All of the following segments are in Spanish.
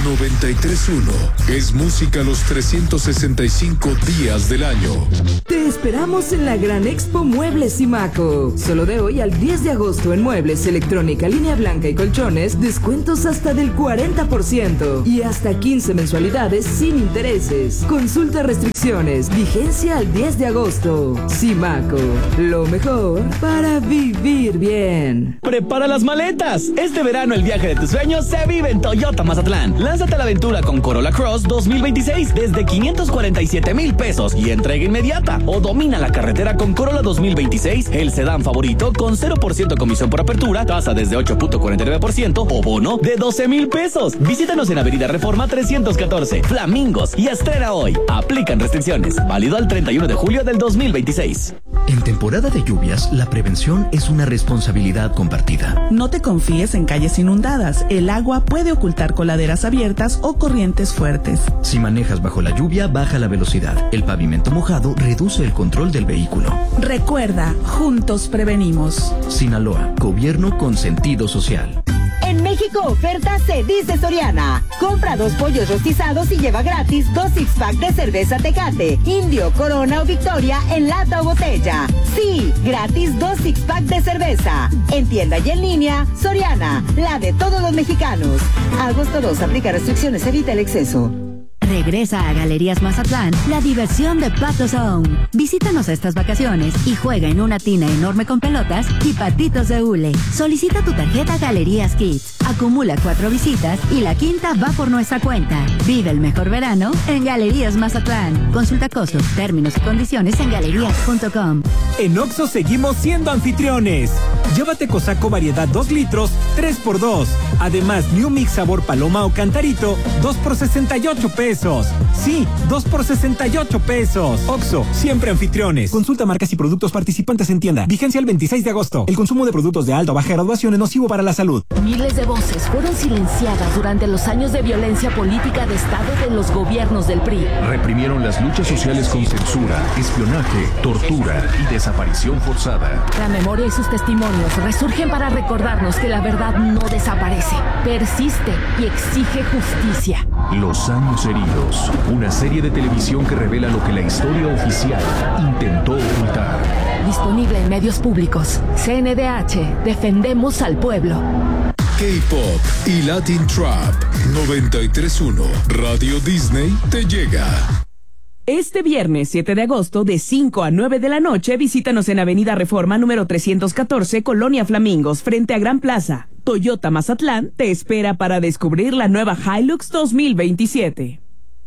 93.1 es música los 365 días del año. Te esperamos en la Gran Expo Muebles Simaco. Solo de hoy al 10 de agosto en muebles, electrónica, línea blanca y colchones, descuentos hasta del 40% y hasta 15 mensualidades sin intereses. Consulta restricciones, vigencia al 10 de agosto. Simaco, lo mejor para vivir bien. ¡Prepara las maletas! Este verano el viaje de tus sueños se vive en Toyota Mazatlán. Lánzate a la aventura con Corolla Cross 2026 desde 547,000 pesos y entrega inmediata. O domina la carretera con Corolla 2026, el sedán favorito con 0% comisión por apertura, tasa desde 8.49% o bono de 12,000 pesos. Visítanos en Avenida Reforma 314, Flamingos, y estrena hoy. Aplican restricciones. Válido al 31 de julio del 2026. En temporada de lluvias, la prevención es una responsabilidad compartida. No te confíes en calles inundadas. El agua puede ocultar coladeras abiertas o corrientes fuertes. Si manejas bajo la lluvia, baja la velocidad. El pavimento mojado reduce el control del vehículo. Recuerda, juntos prevenimos. Sinaloa, gobierno con sentido social. En México oferta se dice Soriana. Compra 2 pollos rostizados y lleva gratis 2 six-pack de cerveza Tecate, Indio, Corona o Victoria en lata o botella. Sí, gratis 2 six-pack de cerveza. En tienda y en línea, Soriana, la de todos los mexicanos. Agosto 2, aplica restricciones, evita el exceso. Regresa a Galerías Mazatlán la diversión de Pato Zone. Visítanos estas vacaciones y juega en una tina enorme con pelotas y patitos de hule. Solicita tu tarjeta Galerías Kids. Acumula 4 visitas y la quinta va por nuestra cuenta. Vive el mejor verano en Galerías Mazatlán. Consulta costos, términos y condiciones en galerías.com. En Oxxo seguimos siendo anfitriones. Llévate Cosaco variedad 2 litros, 3x2. Además, New Mix sabor paloma o cantarito, 2 por 68 pesos. Sí, 2 por 68 pesos. Oxxo, siempre anfitriones. Consulta marcas y productos participantes en tienda. Vigencia el 26 de agosto. El consumo de productos de alta o baja graduación es nocivo para la salud. Miles de voces fueron silenciadas durante los años de violencia política de Estado de los gobiernos del PRI. Reprimieron las luchas sociales con censura, espionaje, tortura y desaparición forzada. La memoria y sus testimonios resurgen para recordarnos que la verdad no desaparece, persiste y exige justicia. Los años heridos, una serie de televisión que revela lo que la historia oficial intentó ocultar. Disponible en medios públicos. CNDH, defendemos al pueblo. K-Pop y Latin Trap 93.1 Radio Disney te llega. Este viernes 7 de agosto de 5 a 9 de la noche visítanos en Avenida Reforma número 314, Colonia Flamingos, frente a Gran Plaza. Toyota Mazatlán te espera para descubrir la nueva Hilux 2027.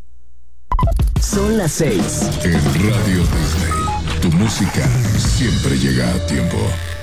Son las 6. En Radio Disney, tu música siempre llega a tiempo.